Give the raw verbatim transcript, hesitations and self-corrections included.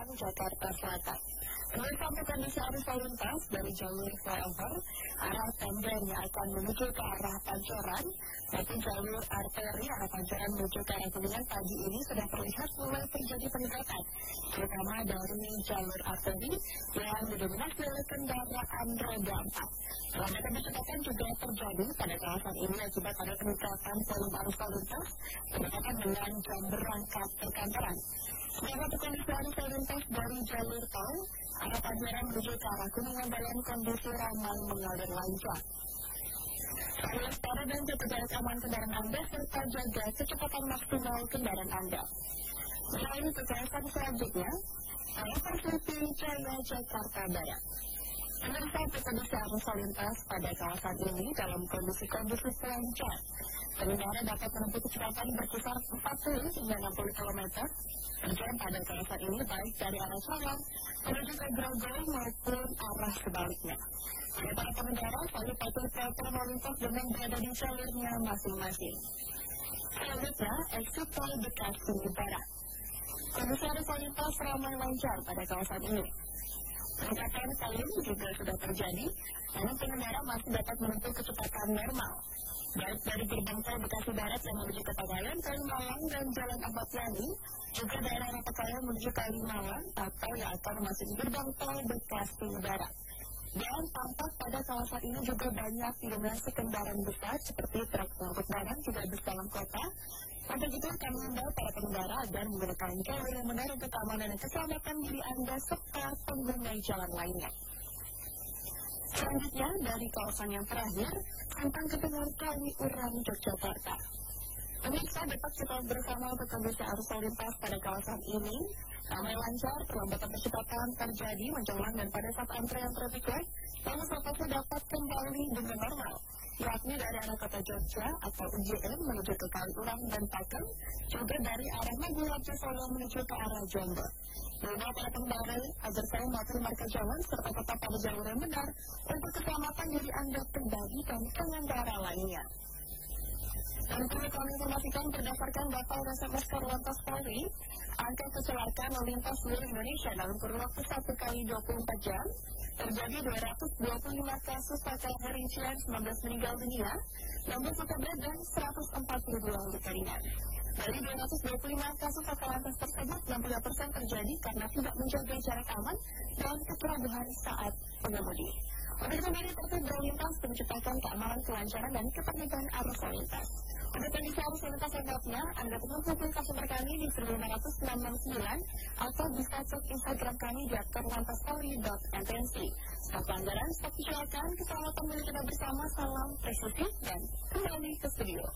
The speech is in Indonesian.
Pancoran, Jakarta Selatan. Pemirsa, kondisi arus lalu lintas dari jalur flyover arah Tamrin yang akan menuju ke arah Pancoran maupun jalur arteri arah Pancoran menuju ke arah Kuningan pagi ini sudah terlihat mulai terjadi peningkatan, terutama dari jalur arteri yang didominasi oleh kendaraan roda empat. Pelambatan kecepatan juga terjadi pada kawasan ini akibat pada peningkatan volume arus lalu lintas berkaitan dengan jam berangkat perkantoran. Sementara kondisi arus lalu lintas dari jalur tol arah Pancoran menuju ke arah Kuningan dalam kondisi ramai mengalir lancar. Waspada dan jaga jarak aman kendaraan Anda serta jaga kecepatan maksimal kendaraan Anda. Selain itu, kawasan selanjutnya, kawasan Siti Jaya, Jakarta Barat. Pemirsa, kondisi arus lalu lintas pada kawasan ini dalam kondisi-kondisi lancar. Pengendara dapat menempuh kecepatan berkisar empat puluh hingga enam puluh kilometer per jam pada kawasan ini, baik dari arah Sorong menuju ke Grogol maupun arah sebaliknya. Pada para pengendara, selalu patuhi protokol lalu lintas dengan berada di jalurnya masing-masing. Selanjutnya, exit tol Bekasi Barat. Kondisi arus lalu lintas ramai lancar pada kawasan ini. Peningkatan volume juga sudah terjadi, namun pengendara masih dapat menempuh kecepatan normal, baik dari gerbang tol Bekasi Barat yang menuju ke Pagayan, Kalimalang, dan Jalan Ahmad Yani, juga daerah Pagayan menuju Kalimalang, atau yang akan memasuki gerbang tol Bekasi Barat. Dan tampak pada kawasan ini juga banyak didominasi kendaraan besar seperti truk pengangkut barang juga bus dalam kota. Untuk itu, kami menghimbau para pengendara agar menggunakan jalur yang benar untuk keamanan dan keselamatan diri Anda serta pengguna jalan lainnya. Selanjutnya, dari kawasan yang terakhir, tentang Kedengar Kali Urang, Yogyakarta. Pemirsa, dapat kita bersama untuk kondisi arus lalu lintas pada kawasan ini. Ramai lancar, perlambatan kecepatan terjadi menjelang dan pada saat antrean traffic light, lalu protokol dapat kembali dengan normal, yakni dari arah kota Jogja atau U J M menuju ke Kaliurang dan Pakem, juga dari arah Maguwarjo Solo menuju ke arah Jombor. Bahwa para pengendara agar selalu mematuhi marka jalan serta tetap pada jalur yang benar untuk keselamatan diri Anda pribadi dan pengendara lainnya. Dan perlu kami informasikan berdasarkan data Reservis Korlantas Polri, angka kecelakaan lalu lintas seluruh Indonesia dalam kurun waktu satu kali dua puluh empat jam terjadi dua ratus dua puluh lima kasus fatal rincian sembilan belas meninggal dunia, enam belas luka berat dan seratus empat puluh dua luka ringan. Dari dua ratus dua puluh lima kasus fatal lantas tersebut, enam puluh persen terjadi karena tidak menjaga jarak aman dan kecelakaan saat mengemudi. Untuk sendiri tertib lalu lintas menciptakan keamanan, kelancaran, dan ketertiban arus lalu lintas. Untuk kondisi arus lalu lintas lengkapnya, Anda bisa menghubungi customer kami di seribu lima ratus enam enam sembilan atau bisa cek Instagram kami di at korlantas polri dot n t n c. Stop pelanggaran, stop kecelakaan, keselamatan milik kita bersama, salam presisi, dan kembali ke studio.